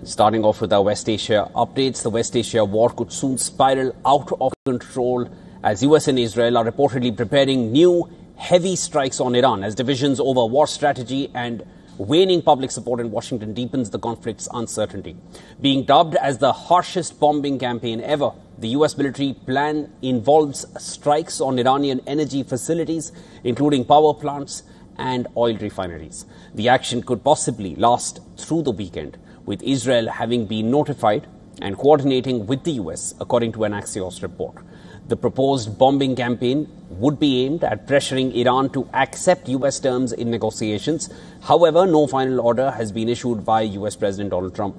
Starting off with our West Asia updates, the West Asia war could soon spiral out of control as US and Israel are reportedly preparing new heavy strikes on Iran as divisions over war strategy and waning public support in Washington deepens the conflict's uncertainty. Being dubbed as the harshest bombing campaign ever, the US military plan involves strikes on Iranian energy facilities, including power plants and oil refineries. The action could possibly last through the weekend, with Israel having been notified and coordinating with the US, according to an Axios report. The proposed bombing campaign would be aimed at pressuring Iran to accept US terms in negotiations. However, no final order has been issued by US President Donald Trump.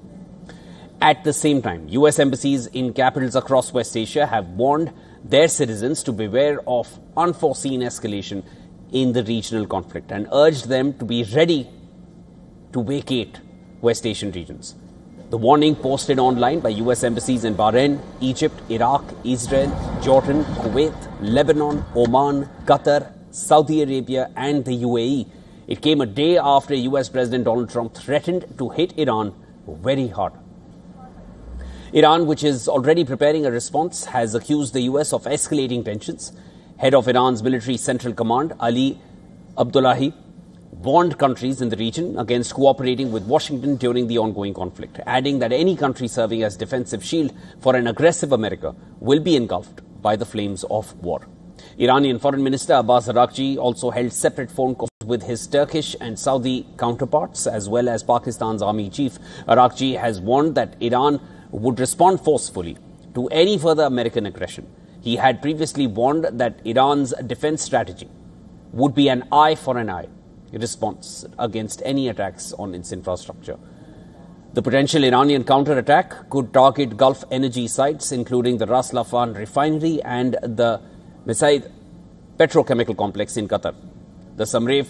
At the same time, US embassies in capitals across West Asia have warned their citizens to beware of unforeseen escalation in the regional conflict and urged them to be ready to vacate West Asian regions. The warning posted online by US embassies in Bahrain, Egypt, Iraq, Israel, Jordan, Kuwait, Lebanon, Oman, Qatar, Saudi Arabia and the UAE. It came a day after US President Donald Trump threatened to hit Iran very hard. Iran, which is already preparing a response, has accused the US of escalating tensions. Head of Iran's military central command, Ali Abdullahi, warned countries in the region against cooperating with Washington during the ongoing conflict, adding that any country serving as defensive shield for an aggressive America will be engulfed by the flames of war. Iranian Foreign Minister Abbas Araghchi also held separate phone calls with his Turkish and Saudi counterparts, as well as Pakistan's army chief. Araghchi has warned that Iran would respond forcefully to any further American aggression. He had previously warned that Iran's defense strategy would be an eye for an eye response against any attacks on its infrastructure. The potential Iranian counterattack could target Gulf energy sites, including the Ras Laffan refinery and the Mesaid petrochemical complex in Qatar, the Samref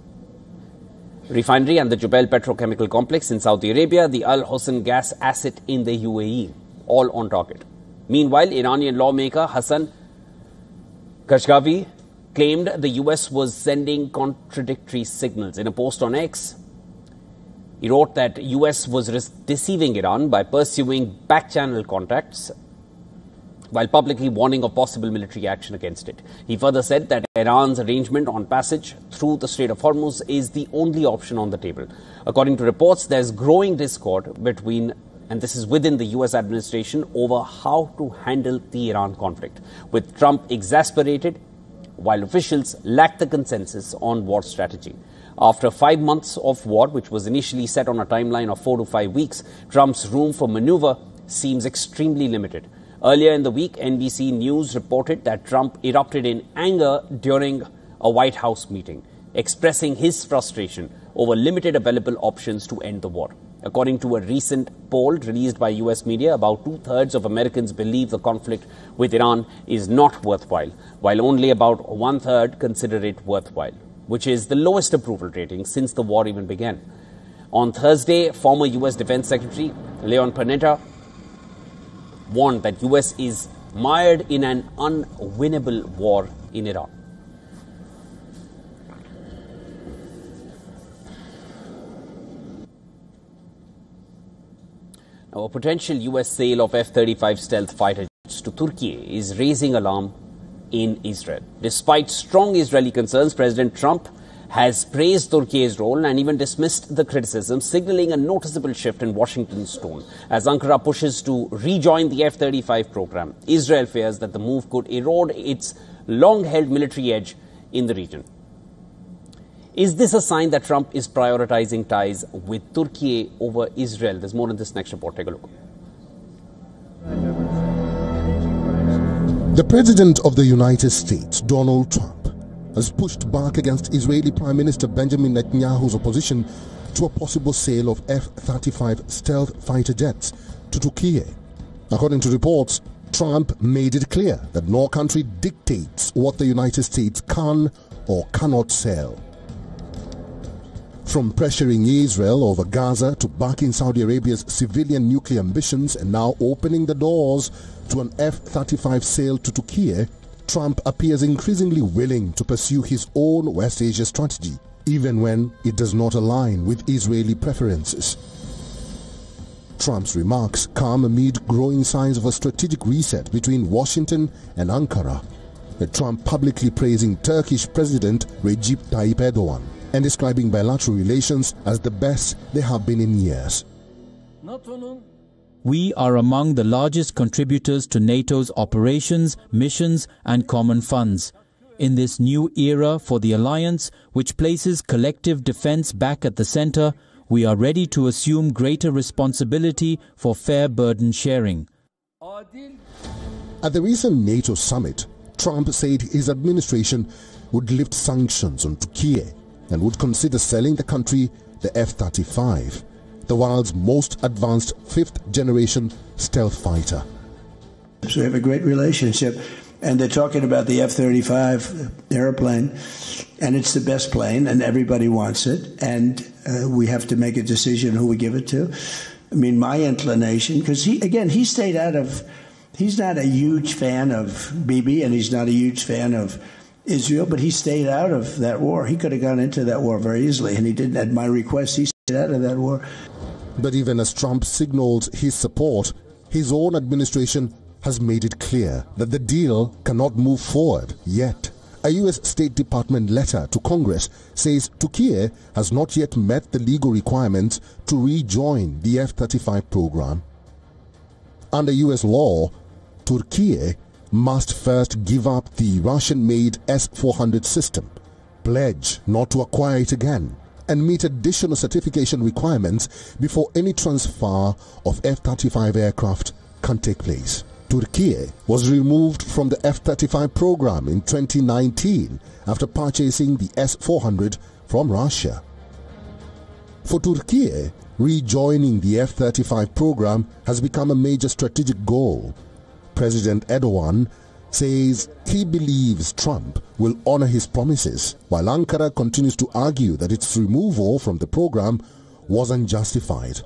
refinery and the Jubail petrochemical complex in Saudi Arabia, the Al Hosn gas asset in the UAE, all on target. Meanwhile, Iranian lawmaker Hassan Khashoggi claimed the US was sending contradictory signals. In a post on X, he wrote that US was deceiving Iran by pursuing back-channel contacts while publicly warning of possible military action against it. He further said that Iran's arrangement on passage through the Strait of Hormuz is the only option on the table. According to reports, there's growing discord between, and this is within the US administration, over how to handle the Iran conflict, with Trump exasperated while officials lack the consensus on war strategy. After 5 months of war, which was initially set on a timeline of 4 to 5 weeks, Trump's room for maneuver seems extremely limited. Earlier in the week, NBC News reported that Trump erupted in anger during a White House meeting, expressing his frustration over limited available options to end the war. According to a recent poll released by US media, about 2/3 of Americans believe the conflict with Iran is not worthwhile, while only about 1/3 consider it worthwhile, which is the lowest approval rating since the war even began. On Thursday, former US Defense Secretary Leon Panetta warned that US is mired in an unwinnable war in Iran. Now, a potential US sale of F-35 stealth fighter jets to Turkey is raising alarm in Israel. Despite strong Israeli concerns, President Trump has praised Turkey's role and even dismissed the criticism, signaling a noticeable shift in Washington's tone. As Ankara pushes to rejoin the F-35 program, Israel fears that the move could erode its long-held military edge in the region. Is this a sign that Trump is prioritizing ties with Turkey over Israel? There's more in this next report. Take a look. The President of the United States, Donald Trump, has pushed back against Israeli Prime Minister Benjamin Netanyahu's opposition to a possible sale of F-35 stealth fighter jets to Turkey. According to reports, Trump made it clear that no country dictates what the United States can or cannot sell. From pressuring Israel over Gaza to backing Saudi Arabia's civilian nuclear ambitions and now opening the doors to an F-35 sale to Turkey, Trump appears increasingly willing to pursue his own West Asia strategy, even when it does not align with Israeli preferences. Trump's remarks come amid growing signs of a strategic reset between Washington and Ankara, with Trump publicly praising Turkish President Recep Tayyip Erdogan and describing bilateral relations as the best they have been in years. We are among the largest contributors to NATO's operations, missions and common funds. In this new era for the alliance, which places collective defense back at the center, we are ready to assume greater responsibility for fair burden sharing. At the recent NATO summit, Trump said his administration would lift sanctions on Turkey and would consider selling the country the F-35, the world's most advanced fifth-generation stealth fighter. So we have a great relationship, and they're talking about the F-35 airplane, and it's the best plane, and everybody wants it, and we have to make a decision who we give it to. I mean, my inclination, because he stayed out of, he's not a huge fan of Bibi, and he's not a huge fan of Israel, but he stayed out of that war. He could have gone into that war very easily, and he didn't. At my request, he stayed out of that war. But even as Trump signaled his support, his own administration has made it clear that the deal cannot move forward yet. A U.S. State Department letter to Congress says Turkey has not yet met the legal requirements to rejoin the F-35 program. Under U.S. law, Turkey must first give up the Russian-made S-400 system, pledge not to acquire it again, and meet additional certification requirements before any transfer of F-35 aircraft can take place. Turkey was removed from the F-35 program in 2019 after purchasing the S-400 from Russia. For Turkey, rejoining the F-35 program has become a major strategic goal. President Erdogan says he believes Trump will honor his promises, while Ankara continues to argue that its removal from the program was unjustified.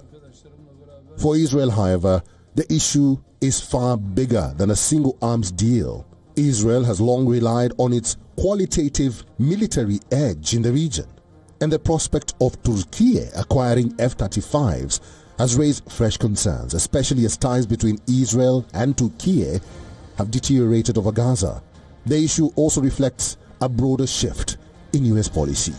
For Israel, however, the issue is far bigger than a single arms deal. Israel has long relied on its qualitative military edge in the region, and the prospect of Turkey acquiring F-35s has raised fresh concerns, especially as ties between Israel and Turkey have deteriorated over Gaza. The issue also reflects a broader shift in U.S. policy.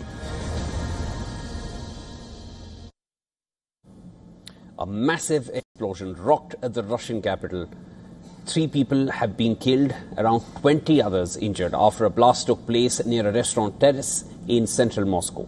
A massive explosion rocked the Russian capital. 3 people have been killed, around 20 others injured after a blast took place near a restaurant terrace in central Moscow.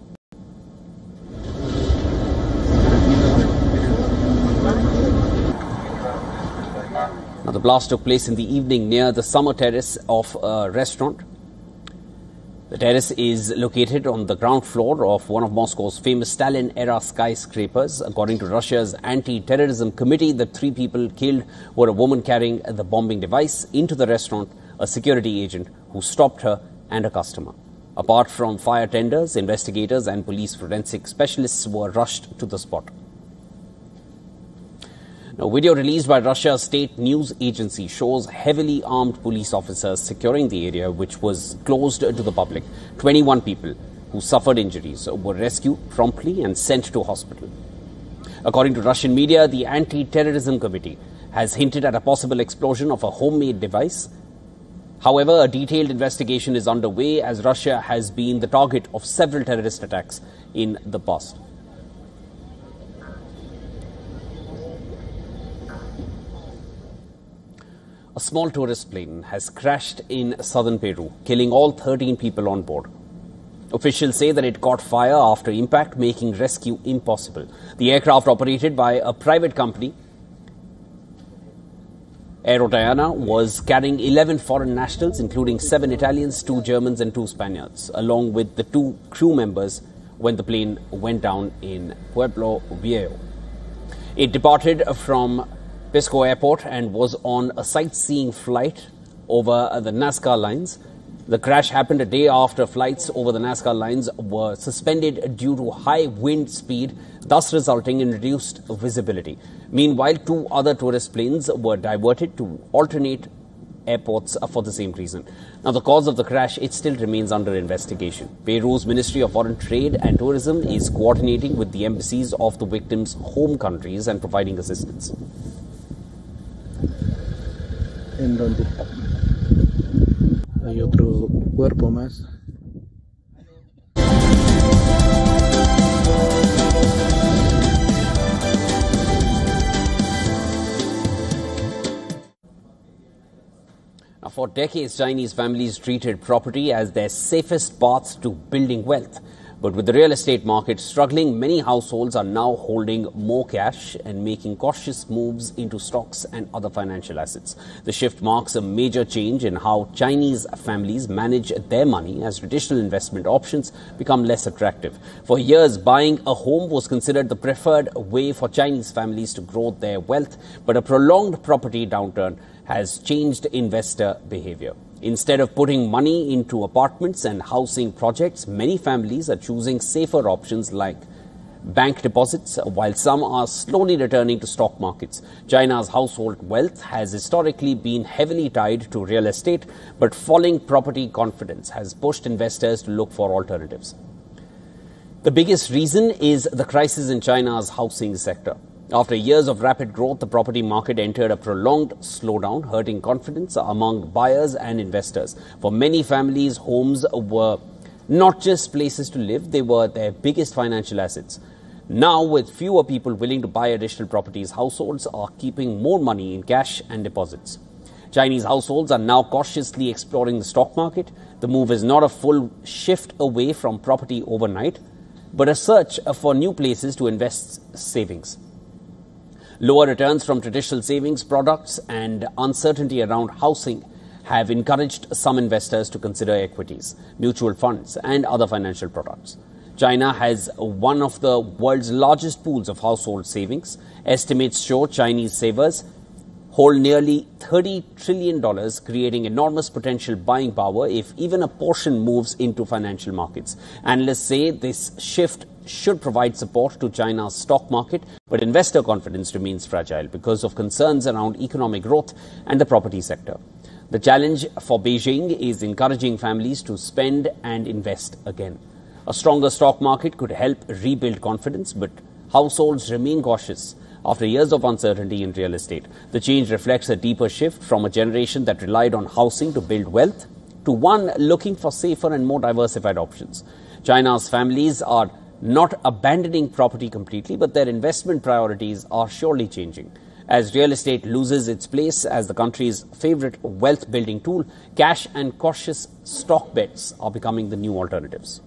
Now, the blast took place in the evening near the summer terrace of a restaurant. The terrace is located on the ground floor of one of Moscow's famous Stalin-era skyscrapers. According to Russia's anti-terrorism committee, the 3 people killed were a woman carrying the bombing device into the restaurant, a security agent who stopped her, and a customer. Apart from fire tenders, investigators and police forensic specialists were rushed to the spot. Now, video released by Russia's state news agency shows heavily armed police officers securing the area, which was closed to the public. 21 people who suffered injuries were rescued promptly and sent to hospital. According to Russian media, the Anti-Terrorism Committee has hinted at a possible explosion of a homemade device. However, a detailed investigation is underway as Russia has been the target of several terrorist attacks in the past. A small tourist plane has crashed in southern Peru, killing all 13 people on board. Officials say that it caught fire after impact, making rescue impossible. The aircraft, operated by a private company, Aerodiana, was carrying 11 foreign nationals, including 7 Italians, 2 Germans and 2 Spaniards, along with the 2 crew members when the plane went down in Pueblo Viejo. It departed from Pisco Airport and was on a sightseeing flight over the Nazca lines. The crash happened a day after flights over the Nazca lines were suspended due to high wind speed, thus resulting in reduced visibility. Meanwhile, 2 other tourist planes were diverted to alternate airports for the same reason. Now, the cause of the crash, it still remains under investigation. Peru's Ministry of Foreign Trade and Tourism is coordinating with the embassies of the victims' home countries and providing assistance. En donde hay otro cuerpo más. Now, for decades, Chinese families treated property as their safest path to building wealth. But with the real estate market struggling, many households are now holding more cash and making cautious moves into stocks and other financial assets. The shift marks a major change in how Chinese families manage their money as traditional investment options become less attractive. For years, buying a home was considered the preferred way for Chinese families to grow their wealth, but a prolonged property downturn has changed investor behavior. Instead of putting money into apartments and housing projects, many families are choosing safer options like bank deposits, while some are slowly returning to stock markets. China's household wealth has historically been heavily tied to real estate, but falling property confidence has pushed investors to look for alternatives. The biggest reason is the crisis in China's housing sector. After years of rapid growth, the property market entered a prolonged slowdown, hurting confidence among buyers and investors. For many families, homes were not just places to live, they were their biggest financial assets. Now, with fewer people willing to buy additional properties, households are keeping more money in cash and deposits. Chinese households are now cautiously exploring the stock market. The move is not a full shift away from property overnight, but a search for new places to invest savings. Lower returns from traditional savings products and uncertainty around housing have encouraged some investors to consider equities, mutual funds, and other financial products. China has one of the world's largest pools of household savings. Estimates show Chinese savers hold nearly $30 trillion, creating enormous potential buying power if even a portion moves into financial markets. Analysts say this shift should provide support to China's stock market, but investor confidence remains fragile because of concerns around economic growth and the property sector. The challenge for Beijing is encouraging families to spend and invest again. A stronger stock market could help rebuild confidence, but households remain cautious after years of uncertainty in real estate. The change reflects a deeper shift from a generation that relied on housing to build wealth to one looking for safer and more diversified options. China's families are not abandoning property completely, but their investment priorities are surely changing. As real estate loses its place as the country's favorite wealth-building tool, cash and cautious stock bets are becoming the new alternatives.